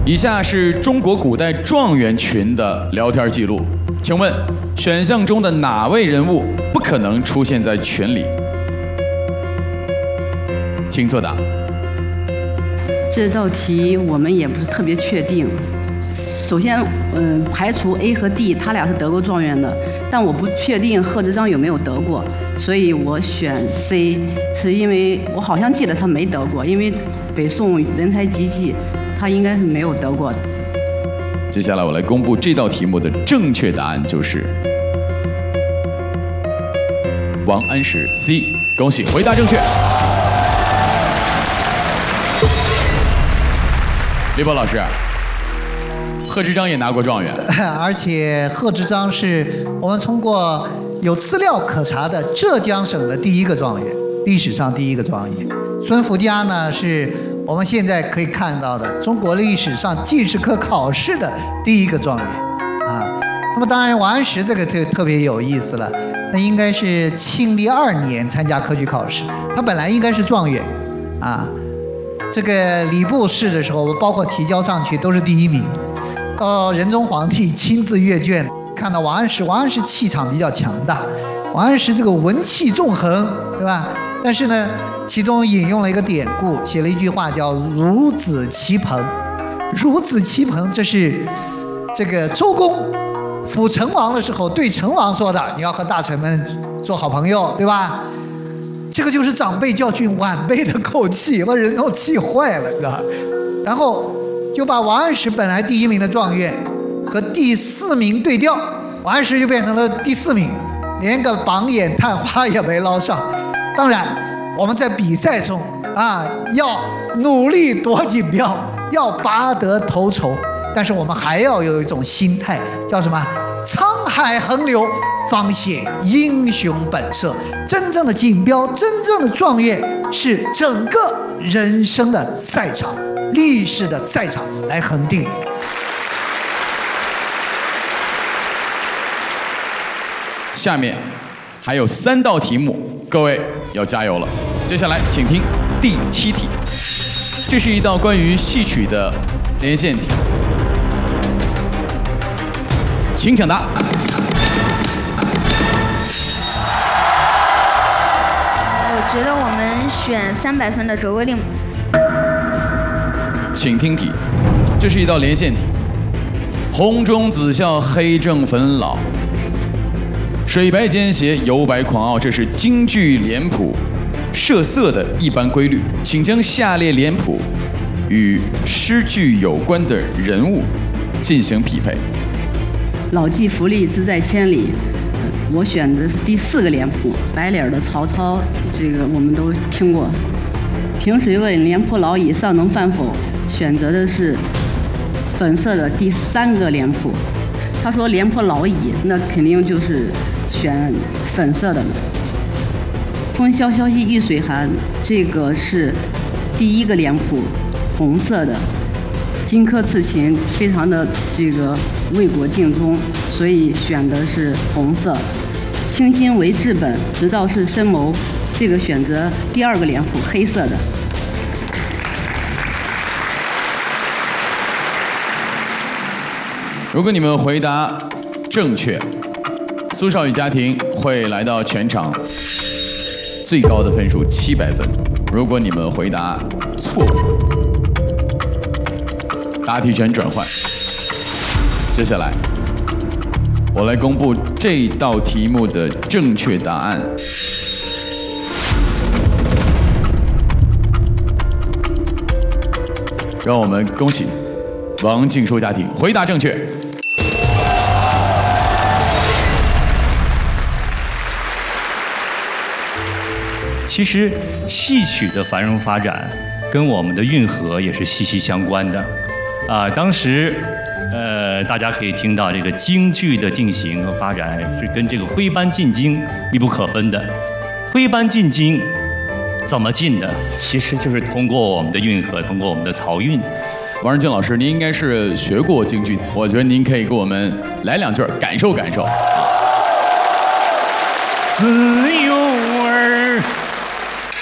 以下是中国古代状元群的聊天记录，请问选项中的哪位人物不可能出现在群里？请作答。 这道题我们也不是特别确定。首先，排除 A 和 D， 他俩是得过状元的，但我不确定贺知章有没有得过，所以我选 C， 是因为我好像记得他没得过，因为北宋人才济济，他应该是没有得过的。 接下来我来公布这道题目的正确答案就是王安石 C， 恭喜回答正确。李博老师。贺知章也拿过状元， 而且贺知章是我们通过有资料可查的浙江省的第一个状元，历史上第一个状元。孙福家呢，是我们现在可以看到的中国历史上进士科考试的第一个状元啊。那么当然，王安石这个就特别有意思了，他应该是庆历2年参加科举考试，他本来应该是状元啊。这个礼部试的时候，包括提交上去都是第1名。仁宗皇帝亲自阅卷，看到王安石气场比较强大，王安石这个文气纵横，对吧？但是呢，其中引用了一个典故，写了一句话叫“孺子棋朋”。孺子棋朋，这是这个周公辅成王的时候对成王说的，你要和大臣们做好朋友，对吧？这个就是长辈教训晚辈的口气，把人都气坏了，知道吧？然后就把王安石本来第1名的状元和第4名对调，王安石就变成了第4名，连个榜眼探花也没捞上。当然，我们在比赛中啊，要努力夺锦标，要拔得头筹，但是我们还要有一种心态，叫什么？沧海横流，方显英雄本色。真正的锦标，真正的状元，是整个人生的赛场。历史的赛场来恒定。 下面还有3道题目，各位要加油了。接下来请听第7题，这是一道关于戏曲的连线题，请抢答。 我觉得我们选300分的折桂令。 请听题，这是一道连线题。红中紫笑，黑正粉老，水白兼斜，油白狂傲，这是京剧脸谱设色的一般规律。请将下列脸谱与诗句有关的人物进行匹配。 老骥伏枥，志在千里。我选的是第4个脸谱，白脸的曹操，这个我们都听过。平水问，廉颇老矣，尚能饭否？选择的是粉色的第3个脸谱。他说廉颇老矣，那肯定就是选粉色的了。风萧萧兮易水寒，这个是第1个脸谱，红色的。荆轲刺秦，非常的这个为国尽忠，所以选的是红色。清心为治本，直道是深谋，这个选择第2个脸谱，黑色的。 如果你们回答正确，苏少宇家庭会来到全场最高的分数700分。如果你们回答错误，答题权转换。接下来，我来公布这道题目的正确答案。让我们恭喜王静书家庭回答正确。 其实戏曲的繁荣发展跟我们的运河也是息息相关的。当时大家可以听到这个京剧的定型和发展是跟这个徽班进京密不可分的。徽班进京怎么进的？其实就是通过我们的运河，通过我们的漕运。 王仁俊老师，您应该是学过京剧，我觉得您可以给我们来2句，感受感受。 自由